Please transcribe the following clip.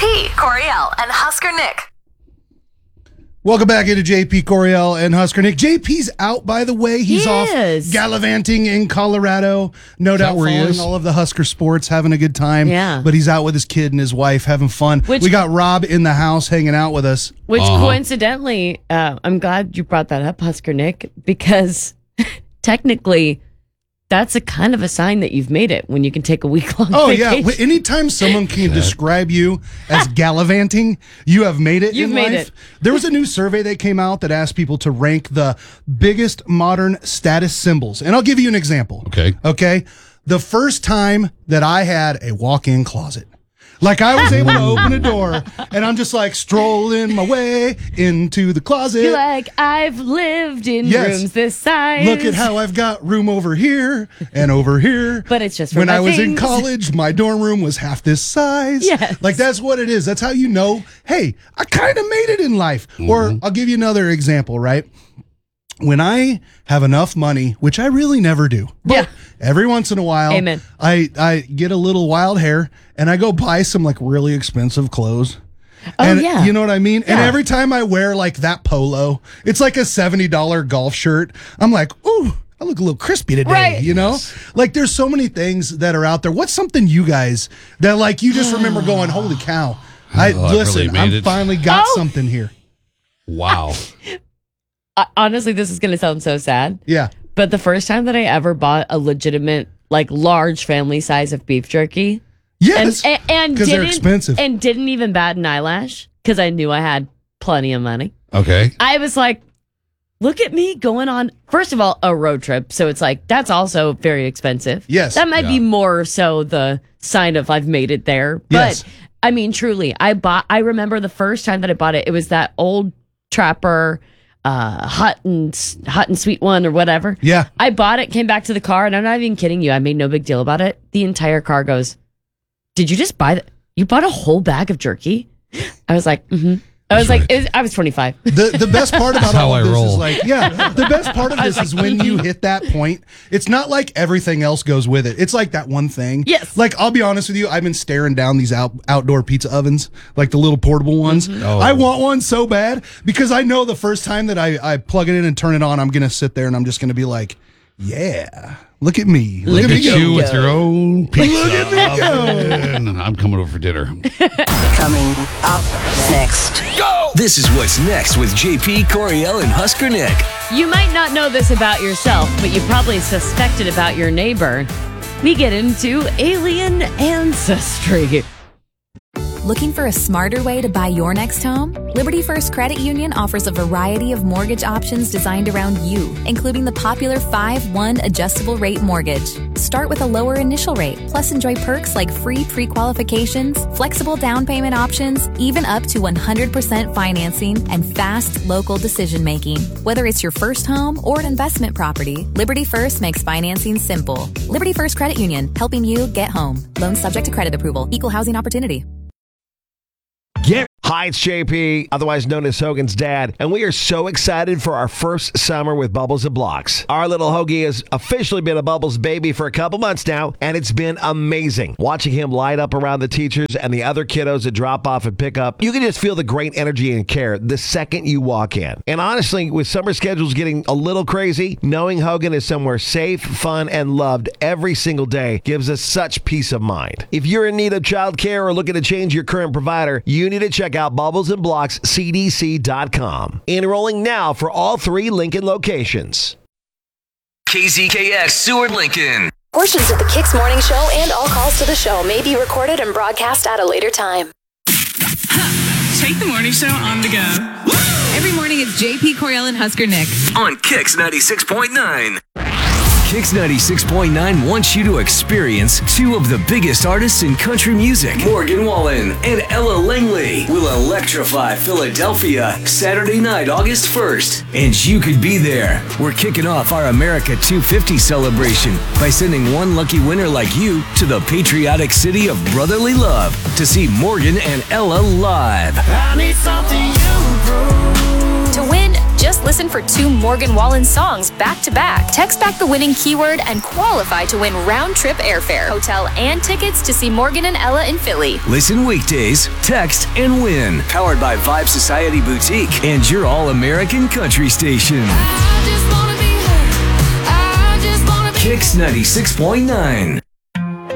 JP, Coriel, and Husker Nick. Welcome back into JP, Coriel, and Husker Nick. JP's out, by the way. He's off gallivanting in Colorado. No doubt following all of the Husker sports, having a good time. Yeah. But he's out with his kid and his wife, having fun. We got Rob in the house hanging out with us. Which coincidentally, I'm glad you brought that up, Husker Nick, because technically that's a kind of a sign that you've made it when you can take a week-long vacation. Yeah. Anytime someone can describe you as gallivanting, you have made it in life. There was a new survey that came out that asked people to rank the biggest modern status symbols. And I'll give you an example. Okay. The first time that I had a walk-in closet. Like I was able to open a door and I'm just like strolling my way into the closet. You're like, I've lived in rooms this size. Look at how I've got room over here and over here. But it's just for when my I was things. in college, my dorm room was half this size. Yes. Like that's what it is. That's how you know, hey, I kind of made it in life. Or I'll give you another example, right? When I have enough money, which I really never do, but every once in a while, I get a little wild hair and I go buy some like really expensive clothes. You know what I mean? And every time I wear like that polo, it's like a $70 golf shirt. I'm like, ooh, I look a little crispy today, you know? Like there's so many things that are out there. What's something you guys that like you just remember going, holy cow, I finally got something here. Wow. Honestly, this is going to sound so sad. Yeah. But the first time that I ever bought a legitimate, like, large family size of beef jerky. Yes. And because they're expensive. And didn't even bat an eyelash because I knew I had plenty of money. Okay. I was like, look at me going on, first of all, a road trip. So it's like, that's also very expensive. Yes. That might be more so the sign of I've made it there. But, I mean, truly, I remember the first time that I bought it, it was that old Trapper hot and sweet one or whatever. Yeah. I bought it, came back to the car, and I'm not even kidding you. I made no big deal about it. The entire car goes, did you just buy that? You bought a whole bag of jerky? I was like, I was like, I was 25. The best part about all of this is like, the best part of this is when you hit that point, it's not like everything else goes with it. It's like that one thing. Yes. Like, I'll be honest with you, I've been staring down these outdoor pizza ovens, like the little portable ones. I want one so bad because I know the first time that I plug it in and turn it on, I'm going to sit there and I'm just going to up yeah. Look at me. Look at you with your own pizza. Look at me go. I'm coming over for dinner. Coming up next. Go! This is What's Next with JP, Coriel, and Husker Nick. You might not know this about yourself, but you probably suspected about your neighbor. We get into alien ancestry. Looking for a smarter way to buy your next home? Liberty First Credit Union offers a variety of mortgage options designed around you, including the popular 5-1 adjustable rate mortgage. Start with a lower initial rate, plus enjoy perks like free pre-qualifications, flexible down payment options, even up to 100% financing, and fast local decision-making. Whether it's your first home or an investment property, Liberty First makes financing simple. Liberty First Credit Union, helping you get home. Loans subject to credit approval. Equal housing opportunity. Hi, it's JP, otherwise known as Hogan's dad, and we are so excited for our first summer with Bubbles and Blocks. Our little Hoagie has officially been a Bubbles baby for a couple months now, and it's been amazing. Watching him light up around the teachers and the other kiddos that drop off and pick up, you can just feel the great energy and care the second you walk in. And honestly, with summer schedules getting a little crazy, knowing Hogan is somewhere safe, fun, and loved every single day gives us such peace of mind. If you're in need of childcare or looking to change your current provider, you need to check out bubblesandblockscdc.com. Enrolling now for all 3 Lincoln locations. KZKX Seward Lincoln. Portions of the Kicks Morning Show and all calls to the show may be recorded and broadcast at a later time. Take the morning show on the go. Every morning it's JP, Coriel, and Husker Nick. On Kicks 96.9. Kicks 96.9 wants you to experience 2 of the biggest artists in country music. Morgan Wallen and Ella Langley will electrify Philadelphia Saturday night, August 1st. And you could be there. We're kicking off our America 250 celebration by sending one lucky winner like you to the patriotic city of brotherly love to see Morgan and Ella live. To win, Just listen for 2 Morgan Wallen songs back to back. Text back the winning keyword and qualify to win round-trip airfare, hotel, and tickets to see Morgan and Ella in Philly. Listen weekdays, text, and win. Powered by Vibe Society Boutique and your all-American country station. Kicks 96.9.